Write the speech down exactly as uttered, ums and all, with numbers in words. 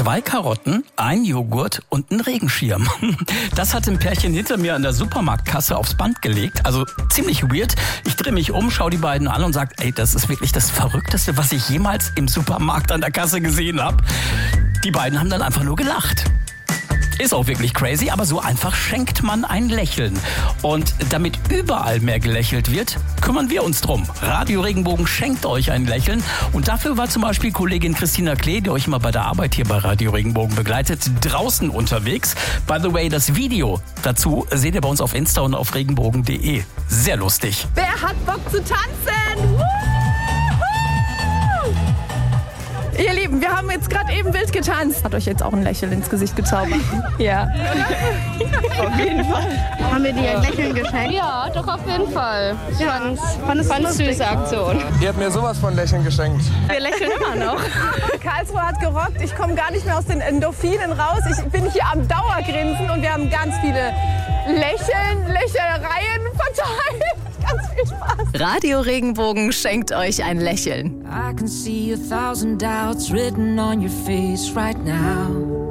Zwei Karotten, ein Joghurt und ein Regenschirm. Das hat ein Pärchen hinter mir an der Supermarktkasse aufs Band gelegt. Also ziemlich weird. Ich drehe mich um, schaue die beiden an und sage, ey, das ist wirklich das Verrückteste, was ich jemals im Supermarkt an der Kasse gesehen habe. Die beiden haben dann einfach nur gelacht. Ist auch wirklich crazy, aber so einfach schenkt man ein Lächeln. Und damit überall mehr gelächelt wird, kümmern wir uns drum. Radio Regenbogen schenkt euch ein Lächeln. Und dafür war zum Beispiel Kollegin Christina Klee, die euch immer bei der Arbeit hier bei Radio Regenbogen begleitet, draußen unterwegs. By the way, das Video dazu seht ihr bei uns auf Insta und auf regenbogen punkt de. Sehr lustig. Wer hat Bock zu tanzen? Woo! Ihr Lieben, wir haben jetzt gerade eben wild getanzt. Hat euch jetzt auch ein Lächeln ins Gesicht gezaubert? Ja. Auf jeden Fall. Haben wir dir ein Lächeln geschenkt? Ja, doch auf jeden Fall. Ich Ja. fand es eine süße Aktion. Ihr habt mir sowas von Lächeln geschenkt. Wir lächeln immer noch. Karlsruhe hat gerockt. Ich komme gar nicht mehr aus den Endorphinen raus. Ich bin hier am Dauergrinsen und wir haben ganz viele Lächeln, Lächelereien verteilt. Ganz viel Spaß. Radio Regenbogen schenkt euch ein Lächeln. I can see a thousand doubts written on your face right now.